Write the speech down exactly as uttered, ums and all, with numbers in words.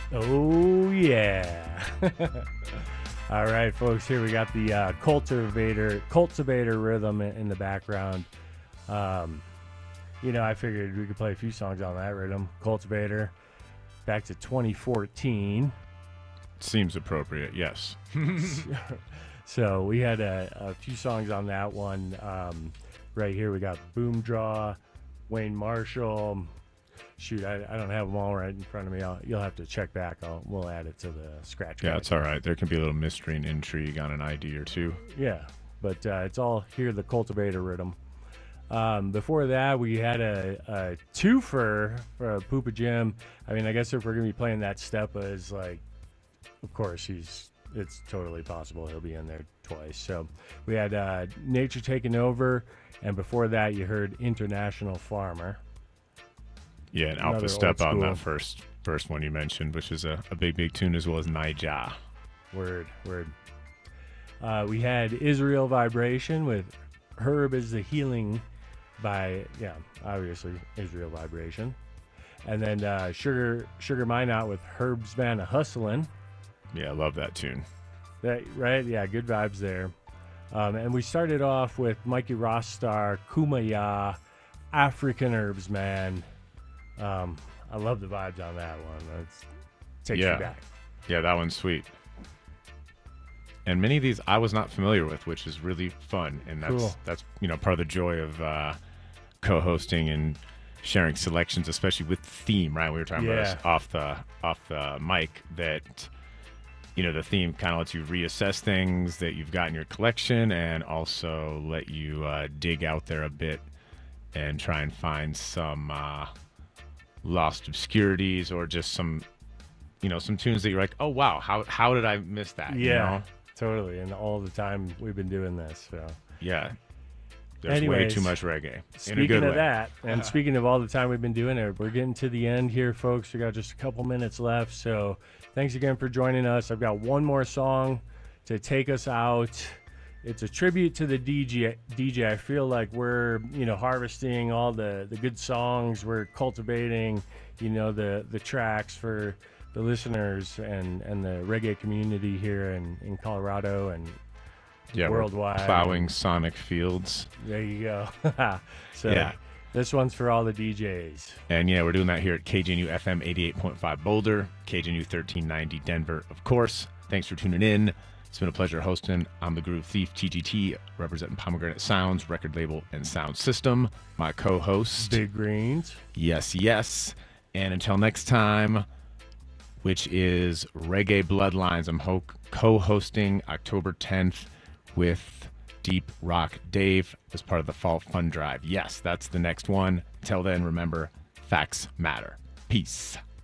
Oh, yeah. All right, folks, here we got the uh, cultivator cultivator rhythm in, in the background. Um, you know, I figured we could play a few songs on that rhythm. Cultivator, back to twenty fourteen. Seems appropriate, yes. So we had a, a few songs on that one. Um, right here, we got Boom Draw, Wayne Marshall. Shoot, I, I don't have them all right in front of me. I'll, you'll have to check back. I'll, we'll add it to the scratch. Yeah, card. it's all right. There can be a little mystery and intrigue on an I D or two. Yeah, but uh, it's all here, the cultivator rhythm. Um, before that, we had a, a twofer for Poopa Jim. I mean, I guess if we're going to be playing that Steppa, is like, of course, he's it's totally possible he'll be in there twice. So we had uh, Nature Taking Over, and before that, you heard International Farmer. Yeah, and Another Alpha old Step on school. that first first one you mentioned, which is a, a big, big tune, as well as Naija. Word, word. Uh, we had Israel Vibration with Herb is the Healing by, yeah, obviously Israel Vibration. And then uh, Sugar Sugar Mine Out with Herb's Band of Hustlin'. Yeah, I love that tune. That, right? Yeah, good vibes there. Um, and we started off with Mikey Rostar, Kumaya, African Herbs, man. Um, I love the vibes on that one. That's takes Yeah. you back. Yeah, that one's sweet. And many of these I was not familiar with, which is really fun. And that's Cool. that's you know part of the joy of uh, co-hosting and sharing selections, especially with theme. Right, we were talking about Yeah. this off the off the mic that you know the theme kind of lets you reassess things that you've got in your collection, and also let you uh, dig out there a bit and try and find some uh, lost obscurities or just some you know some tunes that you're like, oh wow, how how did I miss that? you Yeah, know? totally. And all the time we've been doing this. So, Yeah. There's way Anyways, too much reggae. In a speaking good of way. that, and speaking of all the time we've been doing it, we're getting to the end here, folks. We got just a couple minutes left. So, thanks again for joining us. I've got one more song to take us out. It's a tribute to the D J. D J. I feel like we're, you know, harvesting all the, the good songs. We're cultivating, you know, the the tracks for the listeners and, and the reggae community here in, in Colorado and Yeah, we're worldwide. plowing sonic fields. There you go. So Yeah. this one's for all the D Js. And yeah, we're doing that here at K J N U F M eighty-eight point five Boulder, K J N U thirteen ninety Denver, of course. Thanks for tuning in. It's been a pleasure hosting. I'm the Groove Thief, T G T, representing Pomegranate Sounds, record label, and sound system. My co-host. Big Greens. Yes, yes. And until next time, which is Reggae Bloodlines, I'm ho- co-hosting October tenth with Deep Rock Dave as part of the Fall Fun Drive. Yes, that's the next one. Till then, remember, facts matter. Peace.